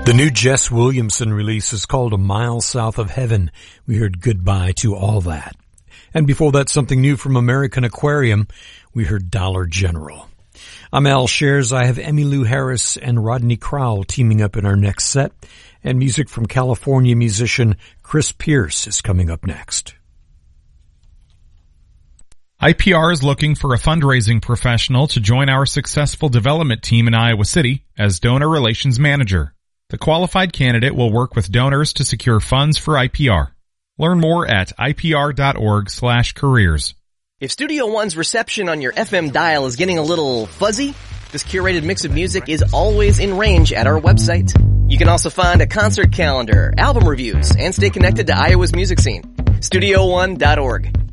The new Jess Williamson release is called A Mile South of Heaven. We heard Goodbye to All That. And before that, something new from American Aquarium. We heard Dollar General. I'm Al Shares. I have Emmylou Harris and Rodney Crowell teaming up in our next set. And music from California musician Chris Pierce is coming up next. IPR is looking for a fundraising professional to join our successful development team in Iowa City as donor relations manager. The qualified candidate will work with donors to secure funds for IPR. Learn more at ipr.org/careers. If Studio One's reception on your FM dial is getting a little fuzzy, this curated mix of music is always in range at our website. You can also find a concert calendar, album reviews, and stay connected to Iowa's music scene. StudioOne.org.